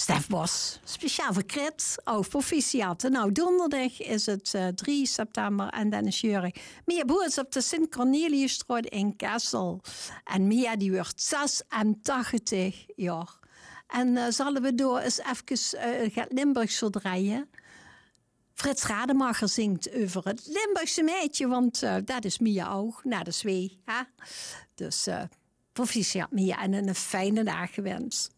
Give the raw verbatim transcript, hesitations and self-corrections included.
Stef Bos, speciaal voor Krit. Oh, proficiat. Nou, donderdag is het uh, drie september en dan is Jurk. Mia boos op de Sint-Corneliusstraat in Kessel. En Mia die wordt zesentachtig jaar. En uh, zullen we door eens even uh, Limburg zo draaien? Frits Rademacher zingt over het Limburgse meidje, want uh, dat is Mia ook. Nou, dat is wij. Hè? Dus uh, proficiat Mia en een fijne dag gewenst.